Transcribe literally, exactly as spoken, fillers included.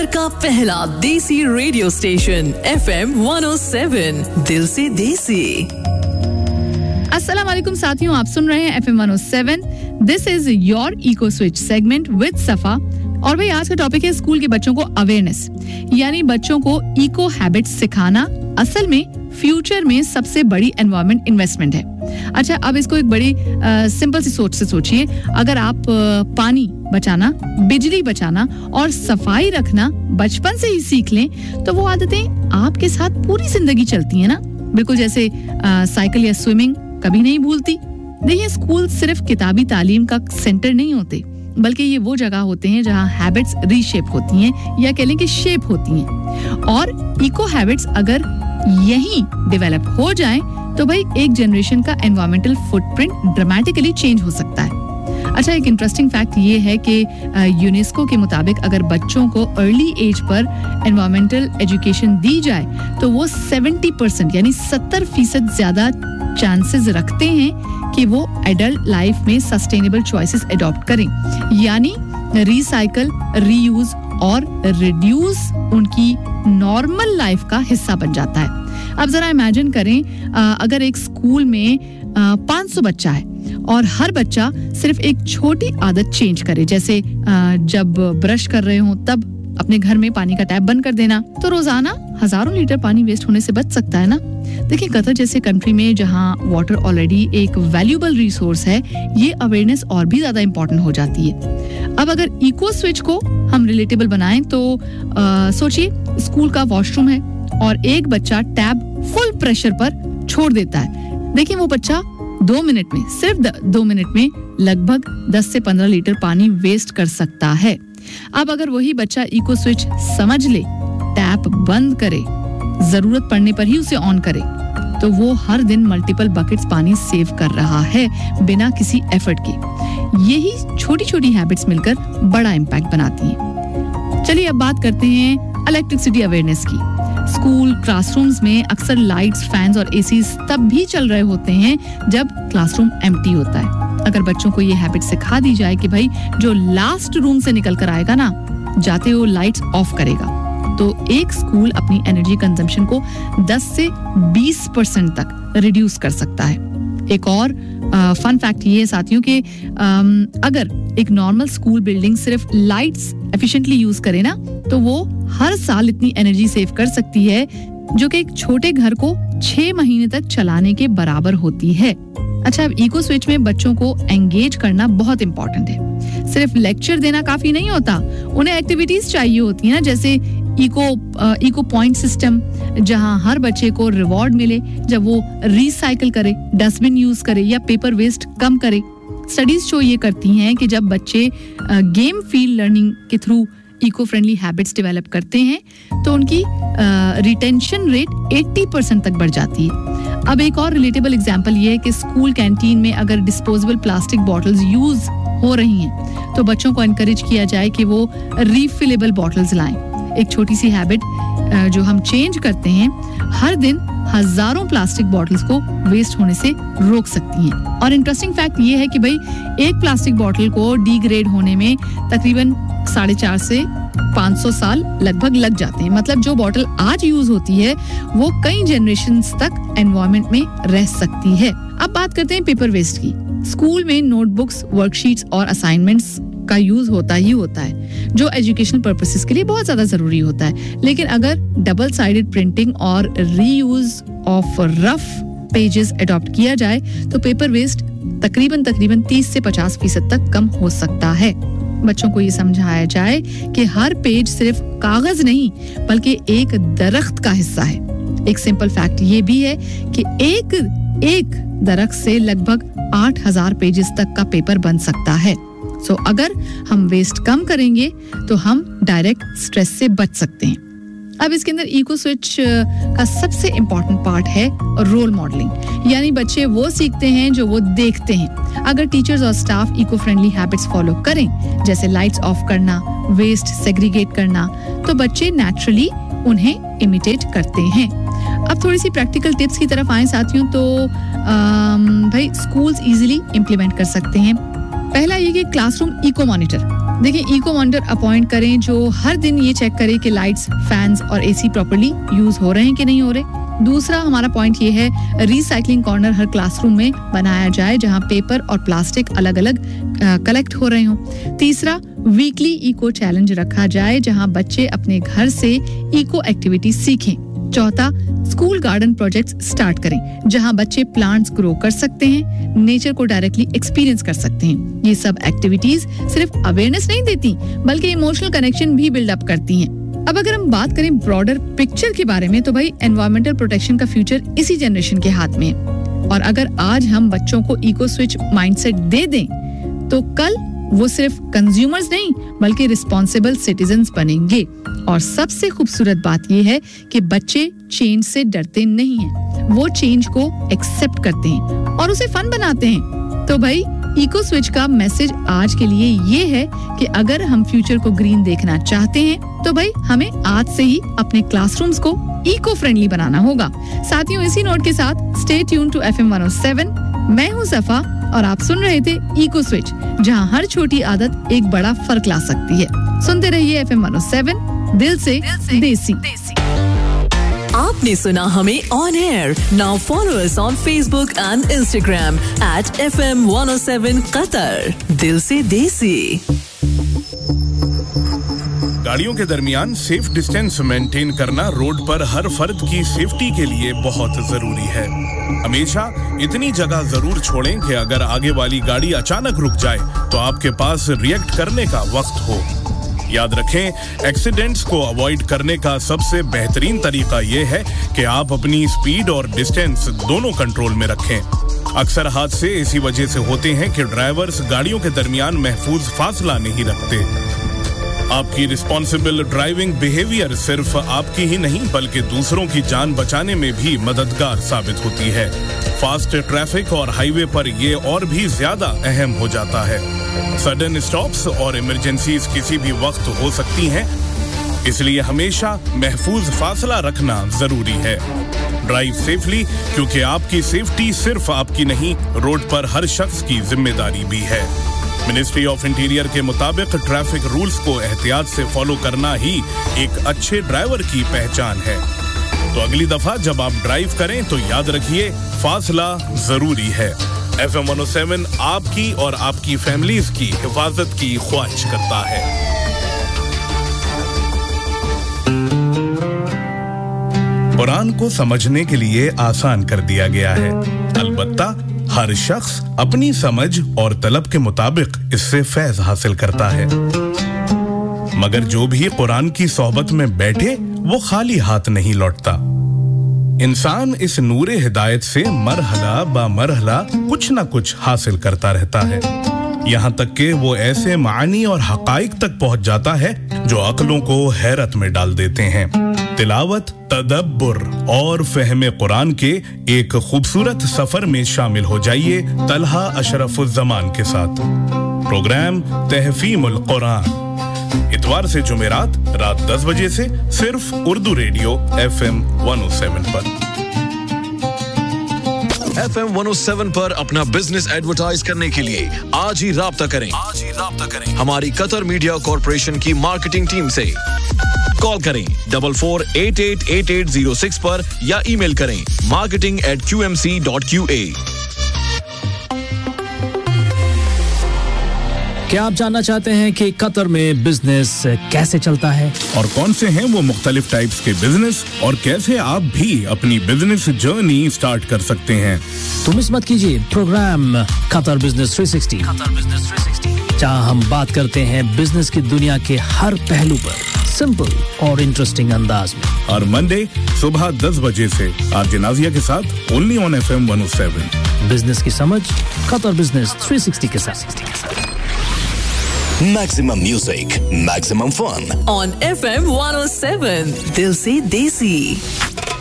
का पहला देसी radio station F M one O seven, दिल से देसी। अस्सलाम वालेकुम साथियों, आप सुन रहे हैं F M one O seven. This is your eco switch segment with सफा। और भाई आज का टॉपिक है स्कूल के बच्चों को अवेयरनेस, यानी बच्चों को इको हैबिट्स सिखाना असल में फ्यूचर में सबसे बड़ी एनवायरनमेंट इन्वेस्टमेंट है। अच्छा, अब इसको एक बड़ी सिंपल सी सोच से सोचिए। अगर आप आ, पानी बचाना, बिजली बचाना और सफाई रखना बचपन से ही सीख लें तो वो आदतें आपके साथ पूरी जिंदगी चलती हैं ना। बिल्कुल जैसे आ, साइकिल या स्विमिंग कभी नहीं भूलती। देखिए, स्कूल सिर्फ किताबी तालीम का सेंटर नहीं होते, बल्कि ये वो जगह होते हैं जहाँ हैबिट्स रीशेप होती हैं या कह लें कि शेप होती हैं। और इको हैबिट्स अगर यहीं डेवलप हो जाएं तो भाई एक जनरेशन का एनवायरमेंटल फुटप्रिंट ड्रामेटिकली चेंज हो सकता है। अच्छा, एक इंटरेस्टिंग फैक्ट ये है कि यूनेस्को के मुताबिक अगर बच्चों को early as per environmental education दी जाए तो वो सत्तर परसेंट यानी सत्तर फीसद ज्यादा चांसेस रखते हैं कि वो एडल्ट लाइफ में सस्टेनेबल चॉइसेस अडॉप्ट करें, यानी रिसाइकल, रीयूज और रिड्यूस उनकी नॉर्मल लाइफ का हिस्सा बन जाता है। अब जरा इमेजिन करें, अगर एक स्कूल में पाँच सौ बच्चा है और हर बच्चा सिर्फ एक छोटी आदत चेंज करे, जैसे जब ब्रश कर रहे हो तब अपने घर में पानी का टैप बंद कर देना, तो रोजाना हजारों लीटर पानी वेस्ट होने से बच सकता है ना। देखिए, कतर जैसे कंट्री में जहां वाटर ऑलरेडी एक वैल्यूएबल रिसोर्स है, ये अवेयरनेस और भी ज्यादा इंपॉर्टेंट हो जाती है। अब अगर इको स्विच को हम रिलेटेबल बनाएं तो सोचिए, स्कूल का वॉशरूम है और एक बच्चा टैप फुल प्रेशर पर छोड़ देता है। देखिए, वो बच्चा दो मिनट में, सिर्फ दो मिनट में लगभग दस से पंद्रह लीटर पानी वेस्ट कर सकता है। अब अगर वही बच्चा इको स्विच समझ ले, टैप बंद करे, जरूरत पड़ने पर ही उसे ऑन करे, तो वो हर दिन मल्टीपल बकेट्स पानी सेव कर रहा है बिना किसी एफर्ट के। यही छोटी छोटी हैबिट्स मिलकर बड़ा इम्पैक्ट बनाती हैं। चलिए अब बात करते हैं इलेक्ट्रिसिटी अवेयरनेस की। स्कूल क्लासरूम्स में अक्सर लाइट्स, फैंस और एसीज तब भी चल रहे होते हैं जब क्लासरूम एम्प्टी होता है। अगर बच्चों को ये हैबिट सिखा दी जाए कि भाई जो लास्ट रूम से निकल कर आएगा ना, जाते वो लाइट्स ऑफ करेगा, तो एक स्कूल अपनी एनर्जी कंजम्पशन को दस से बीस परसेंट तक रिड्यूस कर सकता है। एक और फन फैक्ट ये है साथियों कि अगर एक नॉर्मल स्कूल बिल्डिंग सिर्फ लाइट्स एफिशिएंटली यूज करे ना, तो वो हर साल इतनी एनर्जी सेव कर सकती है जो कि एक छोटे घर को छह महीने तक चलाने के बराबर होती है। अच्छा, अब इको स्विच में बच्चों को एंगेज करना बहुत इंपॉर्टेंट है। सिर्फ लेक्चर देना काफी नहीं होता, उन्हें एक्टिविटीज चाहिए होती है ना, जैसे इको इको पॉइंट सिस्टम, जहां हर बच्चे को रिवॉर्ड मिले जब वो रिसाइकिल करे, डस्टबिन यूज करे या पेपर वेस्ट कम करे। स्टडीज शो ये करती हैं कि जब बच्चे गेम फील्ड लर्निंग के through eco friendly habits develop करते हैं तो उनकी रिटेंशन रेट अस्सी परसेंट तक बढ़ जाती है। अब एक और रिलेटेबल एग्जांपल ये है कि स्कूल कैंटीन में अगर डिस्पोजेबल प्लास्टिक बॉटल्स यूज हो रही हैं तो बच्चों को एनकरेज किया जाए कि वो रिफिलेबल बॉटल्स लाएं। एक छोटी सी हैबिट जो हम चेंज करते हैं हर दिन हजारों प्लास्टिक बॉटल्स को वेस्ट होने से रोक सकती हैं। और इंटरेस्टिंग फैक्ट ये है कि भाई एक प्लास्टिक बॉटल को डिग्रेड होने में तकरीबन साढ़े चार से पाँच सौ साल लगभग लग जाते हैं। मतलब जो बॉटल आज यूज होती है वो कई जनरेशंस तक एनवायरनमेंट में रह सकती है। अब बात करते हैं पेपर वेस्ट की। स्कूल में नोटबुक्स, वर्कशीट्स और असाइनमेंट्स का यूज होता ही होता है, जो एजुकेशनल पर्पसेस के लिए बहुत ज्यादा जरूरी होता है। लेकिन अगर डबल साइडेड प्रिंटिंग और reuse of rough pages adopt किया जाए तो पेपर वेस्ट तकरीबन तकरीबन तीस से पचास फीसद तक कम हो सकता है। बच्चों को ये समझाया जाए कि हर पेज सिर्फ कागज नहीं बल्कि एक दरख्त का हिस्सा है। एक सिंपल फैक्ट ये भी है कि एक एक दरख्त से लगभग आठ हजार पेजेस तक का पेपर बन सकता है। सो so, अगर हम वेस्ट कम करेंगे तो हम डायरेक्ट स्ट्रेस से बच सकते हैं। अब इसके अंदर इको स्विच का सबसे इम्पोर्टेंट पार्ट है रोल मॉडलिंग, यानी बच्चे वो सीखते हैं जो वो देखते हैं। अगर टीचर्स और staff eco friendly habits follow करें, जैसे लाइट्स ऑफ करना, वेस्ट सेग्रीगेट करना, तो बच्चे नेचुरली उन्हें इमिटेट करते हैं। अब थोड़ी सी प्रैक्टिकल टिप्स की तरफ आए साथियों, तो भाई स्कूल्स इजीली इम्प्लीमेंट कर सकते हैं। पहला ये कि क्लासरूम इको मॉनिटर, देखिए, इको मॉनिटर अपॉइंट करें जो हर दिन ये चेक करे कि लाइट्स, फैंस और एसी प्रॉपर्ली यूज हो रहे हैं कि नहीं हो रहे। दूसरा हमारा पॉइंट ये है, रिसाइकलिंग कॉर्नर हर क्लासरूम में बनाया जाए जहां पेपर और प्लास्टिक अलग अलग कलेक्ट हो रहे हों। तीसरा, वीकली इको चैलेंज रखा जाए जहां बच्चे अपने घर से इको एक्टिविटी सीखें। चौथा, स्कूल गार्डन प्रोजेक्ट्स स्टार्ट करें जहां बच्चे प्लांट्स ग्रो कर सकते हैं, नेचर को डायरेक्टली एक्सपीरियंस कर सकते हैं। ये सब एक्टिविटीज सिर्फ अवेयरनेस नहीं देती बल्कि इमोशनल कनेक्शन भी बिल्डअप करती हैं। अब अगर हम बात करें ब्रॉडर पिक्चर के बारे में तो भाई एनवायरमेंटल प्रोटेक्शन का फ्यूचर इसी जनरेशन के हाथ में है। और अगर आज हम बच्चों को इको स्विच माइंडसेट दे दें तो कल वो सिर्फ कंज्यूमर्स नहीं बल्कि रिस्पॉन्सिबल सिटीजन्स बनेंगे। और सबसे खूबसूरत बात यह है कि बच्चे चेंज से डरते नहीं हैं, वो चेंज को एक्सेप्ट करते हैं और उसे फन बनाते हैं। तो भाई इको स्विच का मैसेज आज के लिए ये है कि अगर हम फ्यूचर को ग्रीन देखना चाहते हैं तो भाई हमें आज से ही अपने क्लासरूम्स को इको फ्रेंडली बनाना होगा। साथियों, इसी नोट के साथ stay tune to F M one O seven. मैं हूँ सफा और आप सुन रहे थे इको स्विच, जहाँ हर छोटी आदत एक बड़ा फर्क ला सकती है। सुनते रहिए F M one O seven, दिल से देसी। आपने सुना हमें on air. Now follow us on Facebook and Instagram at F M one O seven Qatar. दिल से देसी। गाड़ियों के दरमियान सेफ डिस्टेंस मेंटेन करना रोड पर हर फर्द की सेफ्टी के लिए बहुत जरूरी है। हमेशा इतनी जगह जरूर छोड़ें कि अगर आगे वाली गाड़ी अचानक रुक जाए तो आपके पास रिएक्ट करने का वक्त हो। याद रखें, एक्सीडेंट्स को अवॉइड करने का सबसे बेहतरीन तरीका यह है कि आप अपनी स्पीड और डिस्टेंस दोनों कंट्रोल में रखें। अक्सर हादसे इसी वजह से होते हैं कि ड्राइवर्स गाड़ियों के दरमियान महफूज फासला नहीं रखते। आपकी रिस्पॉन्सिबल ड्राइविंग बिहेवियर सिर्फ आपकी ही नहीं बल्कि दूसरों की जान बचाने में भी मददगार साबित होती है। फास्ट ट्रैफिक और हाईवे पर ये और भी ज्यादा अहम हो जाता है। सडन स्टॉप्स और इमरजेंसीज किसी भी वक्त हो सकती हैं, इसलिए हमेशा महफूज फासला रखना जरूरी है। ड्राइव सेफली, क्योंकि आपकी सेफ्टी सिर्फ आपकी नहीं, रोड पर हर शख्स की जिम्मेदारी भी है। मिनिस्ट्री ऑफ इंटीरियर के मुताबिक ट्रैफिक रूल्स को एहतियात से फॉलो करना ही एक अच्छे ड्राइवर की पहचान है। तो अगली दफा जब आप ड्राइव करें तो याद रखिए, फासला जरूरी है। F M one O seven आपकी और आपकी फैमिलीज की हिफाजत की ख्वाहिश करता है। कुरान को समझने के लिए आसान कर दिया गया है, अलबत्ता हर शख्स अपनी समझ और तलब के मुताबिक इससे फैज हासिल करता है। मगर जो भी कुरान की सोहबत में बैठे वो खाली हाथ नहीं लौटता। इंसान इस नूरे हिदायत से मरहला बा मरहला कुछ न कुछ हासिल करता रहता है, यहाँ तक कि वो ऐसे मानी और हकाइक तक पहुंच जाता है जो अक्लों को हैरत में डाल देते हैं। तिलावत, तदब्बुर और फहमे कुरान के एक खूबसूरत सफर में शामिल हो जाइए तलहा अशरफुज़्ज़मान के साथ। प्रोग्राम तहफीमुल कुरान इतवार से जुमेरात रात दस बजे से सिर्फ Urdu radio F M one O seven पर। F M one O seven पर अपना बिजनेस एडवर्टाइज करने के लिए आज ही राब्ता करें आज ही राब्ता करें हमारी कतर मीडिया कॉर्पोरेशन की मार्केटिंग टीम से। कॉल करें double four eight eight eight eight zero six पर या ईमेल करें marketing eight Q M C dot Q A. क्या आप जानना चाहते हैं कि कतर में बिजनेस कैसे चलता है और कौन से हैं वो मुख्तलिफ टाइप्स के बिजनेस और कैसे आप भी अपनी बिजनेस जर्नी स्टार्ट कर सकते हैं? तो मिस मत कीजिए programme Qatar business three sixty, Qatar business three sixty, जहां हम बात करते हैं बिजनेस की दुनिया के हर पहलू पर सिंपल और इंटरेस्टिंग अंदाज में। और मंडे सुबह दस बजे से आरजे नाजिया के साथ only on F M one O seven. Business की समझ कतर बिजनेस थ्री सिक्सटी के साथ। Maximum music, maximum fun. On F M one oh seven, Dil Se Desi.